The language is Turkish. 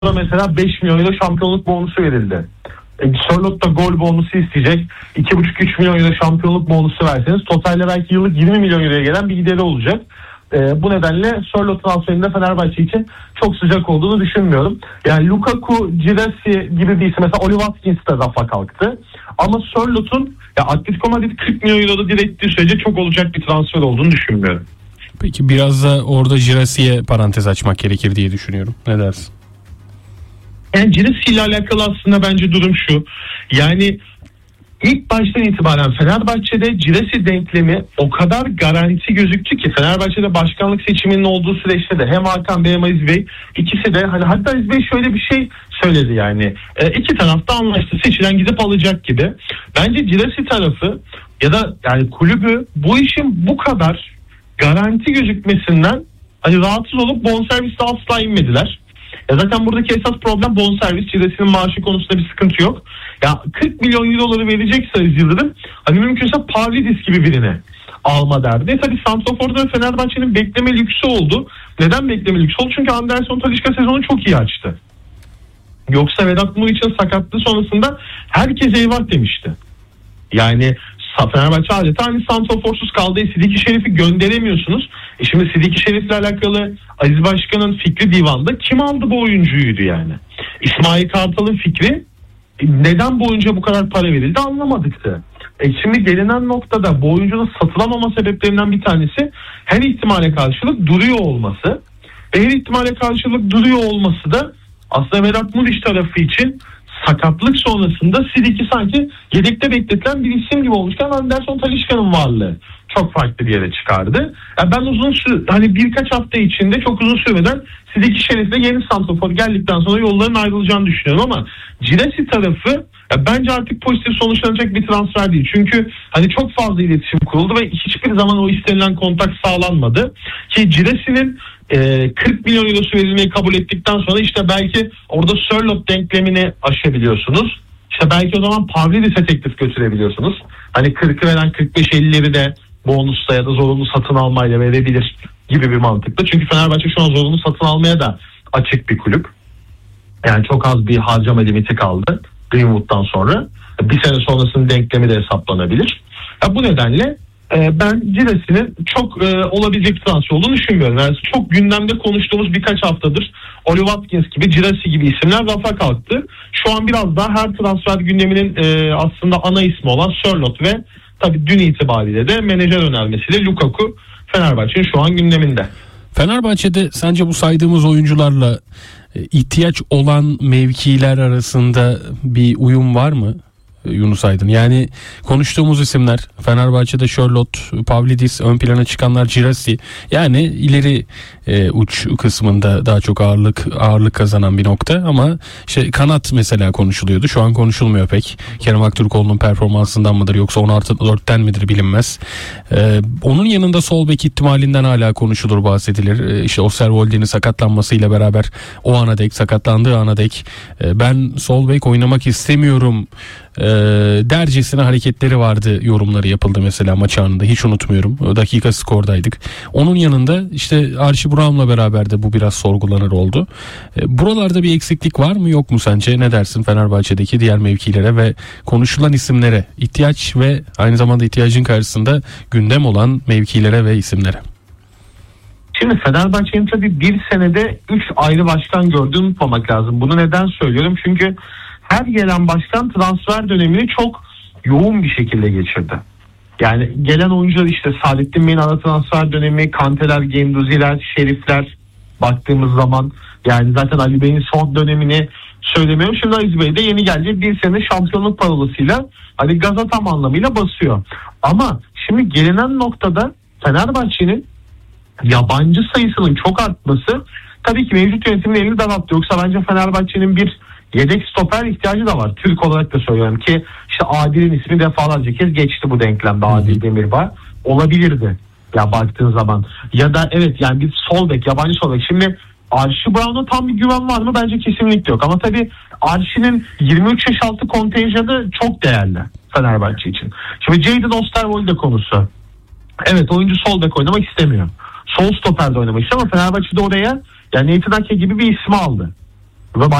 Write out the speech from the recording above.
mesela 5 milyon euro şampiyonluk bonusu verildi. Sörloth da gol bonusu isteyecek. 2,5-3 milyon euro şampiyonluk bonusu verseniz totalde belki yıllık 20 milyon euroya gelen bir gideri olacak. Bu nedenle Sörloth transferinde Fenerbahçe için çok sıcak olduğunu düşünmüyorum. Yani Lukaku, Girassi gibi bir isim, mesela Oli Watkins de rafa kalktı. Ama Sörloth'un Atletico Madrid 40 milyon euroda direttiği sürece çok olacak bir transfer olduğunu düşünmüyorum. Peki biraz da orada Girassi'ye parantez açmak gerekir diye düşünüyorum. Ne dersin? Yani Girassi ile alakalı aslında bence durum şu. Yani ilk baştan itibaren Fenerbahçe'de Girassi denklemi o kadar garanti gözüktü ki Fenerbahçe'de başkanlık seçiminin olduğu süreçte de hem Hakan Bey hem Aziz Bey ikisi de hatta Aziz Bey şöyle bir şey söyledi yani. İki tarafta anlaştı, seçilen gidip alacak gibi. Bence Girassi tarafı ya da yani kulübü bu işin bu kadar garanti gözükmesinden rahatsız olup bonservisle asla inmediler. Zaten buradaki esas problem bonservis. Girassi'nin maaşı konusunda bir sıkıntı yok. 40 milyon euroları verecekse Aziz Yıldırım mümkünse Pavlidis gibi birini alma derdi. Tabii santraforda Fenerbahçe'nin bekleme lüksü oldu. Neden bekleme lüksü oldu? Çünkü Anderson Talisca sezonu çok iyi açtı. Yoksa Vedat Muriç'in sakatlığı sonrasında herkes eyvah demişti. Yani Fenerbahçe adeta santraforsuz kaldı. Sidiki Şerif'i gönderemiyorsunuz. Şimdi Sidiki Şerif'le alakalı Aziz Başkan'ın fikri divanda kim aldı bu oyuncuydu yani. İsmail Kartal'ın fikri neden bu oyuncuya bu kadar para verildi anlamadıktı. Şimdi gelinen noktada bu oyuncunun satılamama sebeplerinden bir tanesi her ihtimale karşılık duruyor olması. Ve her ihtimale karşılık duruyor olması da aslında Vedat Muriç tarafı için sakatlık sonrasında Sidiki sanki yedekte bekletilen bir isim gibi olmuşken Anderson Talisca'nın varlığı çok farklı bir yere çıkardı. Ben uzun süre birkaç hafta içinde çok uzun sürmeden Sidiki Şerif'le yeni santrafor geldikten sonra yolların ayrılacağını düşünüyorum ama Girassi tarafı bence artık pozitif sonuçlanacak bir transfer değil. Çünkü çok fazla iletişim kuruldu ve hiçbir zaman o istenilen kontak sağlanmadı. Ki Girassi'nin 40 milyon eurosu verilmeyi kabul ettikten sonra işte belki orada Sörloth denklemini aşabiliyorsunuz. İşte belki o zaman Pavlidis'e teklif götürebiliyorsunuz. 40'ı veren 45-50'leri de bonusla ya da zorunlu satın almayla verebilir gibi bir mantıkla. Çünkü Fenerbahçe şu an zorunlu satın almaya da açık bir kulüp. Yani çok az bir harcama limiti kaldı Greenwood'dan sonra. Bir sene sonrasının denklemi de hesaplanabilir. Bu nedenle ben Girassi'nin çok olabilecek bir transfer olduğunu düşünmüyorum. Yani çok gündemde konuştuğumuz birkaç haftadır Oli Watkins gibi, Girassi gibi isimler rafa kalktı. Şu an biraz daha her transfer gündeminin aslında ana ismi olan Sörloth ve tabii dün itibariyle de menajer önermesiyle Lukaku Fenerbahçe'nin şu an gündeminde. Fenerbahçe'de sence bu saydığımız oyuncularla ihtiyaç olan mevkiler arasında bir uyum var mı Yunus Aydın? Yani konuştuğumuz isimler Fenerbahçe'de Sörloth, Pavlidis, ön plana çıkanlar Girassi. Yani ileri uç kısmında daha çok ağırlık kazanan bir nokta ama kanat mesela konuşuluyordu. Şu an konuşulmuyor pek. Kerem Aktürkoğlu'nun performansından mıdır yoksa 10+4'ten midir bilinmez. Onun yanında sol bek ihtimalinden hala konuşulur, bahsedilir. Osterwolde'nin sakatlanmasıyla beraber sakatlandığı ana dek ben sol bek oynamak istemiyorum dercesine hareketleri vardı, yorumları yapıldı mesela maç anında, hiç unutmuyorum. Dakika skordaydık. Onun yanında Archie Brown'la beraber de bu biraz sorgulanır oldu. Buralarda bir eksiklik var mı yok mu sence? Ne dersin Fenerbahçe'deki diğer mevkilere ve konuşulan isimlere, ihtiyaç ve aynı zamanda ihtiyacın karşısında gündem olan mevkilere ve isimlere? Şimdi Fenerbahçe'nin tabii bir senede 3 ayrı başkan gördüğünü unutmamak lazım. Bunu neden söylüyorum? Çünkü her gelen başkan transfer dönemini çok yoğun bir şekilde geçirdi. Yani gelen oyuncular Saadettin Bey'in ara transfer dönemi, Kanteler, Genduziler, Şerifler baktığımız zaman yani zaten Ali Bey'in son dönemini söylemiyorum. Şimdi Aziz Bey de yeni gelecek bir sene şampiyonluk parolasıyla gaza tam anlamıyla basıyor. Ama şimdi gelinen noktada Fenerbahçe'nin yabancı sayısının çok artması tabii ki mevcut yönetimin elini daralttı. Yoksa bence Fenerbahçe'nin bir yedek stoper ihtiyacı da var. Türk olarak da söylüyorum ki Adil'in ismi defalarca kez geçti bu denklemde. Adil Demirbağ olabilirdi ya baktığın zaman. Ya da evet yani bir sol bek, yabancı sol bek. Şimdi Archie Brown'a tam bir güven var mı? Bence kesinlikle yok. Ama tabii Archie'nin 23 yaş altı kontenjanı çok değerli Fenerbahçe için. Şimdi Jadon Osterwolde konusu. Evet, oyuncu sol bek oynamak istemiyor. Sol stoperde oynamak istiyor ama Fenerbahçe'de oraya yani Nathan Ake gibi bir ismi aldı. Ve